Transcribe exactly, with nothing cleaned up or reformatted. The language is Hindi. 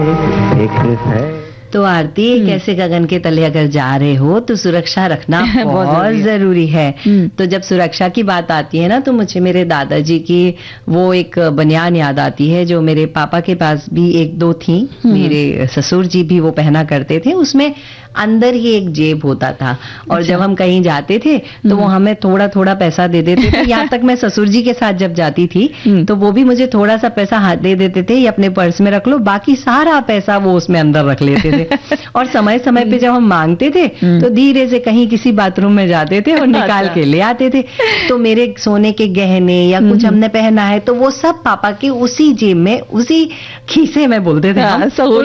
एक है। तो आरती, कैसे गगन के तले अगर जा रहे हो तो सुरक्षा रखना बहुत जरूरी है। तो जब सुरक्षा की बात आती है ना, तो मुझे मेरे दादाजी की वो एक बनियान याद आती है जो मेरे पापा के पास भी एक दो थी, मेरे ससुर जी भी वो पहना करते थे। उसमें अंदर ही एक जेब होता था और अच्छा। जब हम कहीं जाते थे तो वो हमें थोड़ा थोड़ा पैसा दे देते थे। यहाँ तक मैं ससुर जी के साथ जब जाती थी तो वो भी मुझे थोड़ा सा पैसा हाथ दे देते थे, ये अपने पर्स में रख लो, बाकी सारा पैसा वो उसमें अंदर रख लेते थे। और समय समय पे जब हम मांगते थे तो धीरे से कहीं किसी बाथरूम में जाते थे और निकाल के ले आते थे। तो मेरे सोने के गहने या कुछ हमने पहना है तो वो सब पापा के उसी जेब में, उसी खीसे में बोलते थे।